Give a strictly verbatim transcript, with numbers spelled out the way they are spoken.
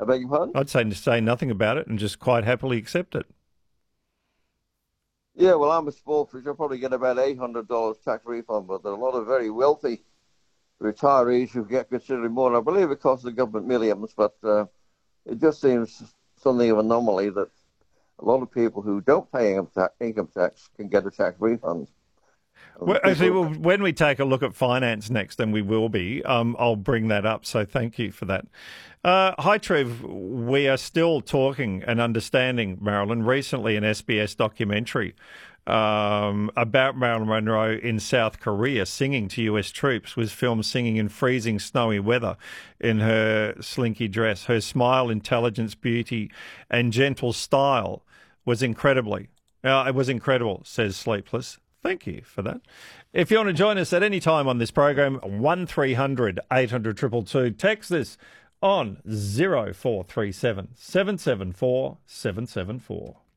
I beg your pardon? I'd say to say nothing about it and just quite happily accept it. Yeah, well, I'm a small fish. I'll probably get about eight hundred dollars tax refund, but there are a lot of very wealthy retirees who get considerably more. And I believe it costs the government millions, but uh, it just seems something of an anomaly that a lot of people who don't pay income tax, income tax can get a tax refund. Well, actually, well, when we take a look at finance next, and we will be, um, I'll bring that up. So thank you for that. Uh, hi, Trev. We are still talking and understanding, Marilyn. Recently, an S B S documentary um, about Marilyn Monroe in South Korea singing to U S troops was filmed singing in freezing snowy weather in her slinky dress. Her smile, intelligence, beauty, and gentle style was incredibly, uh, it was incredible, says Sleepless. Thank you for that. If you want to join us at any time on this program, one three hundred eight hundred two two two. Text this on zero four three seven seven seven four seven seven four.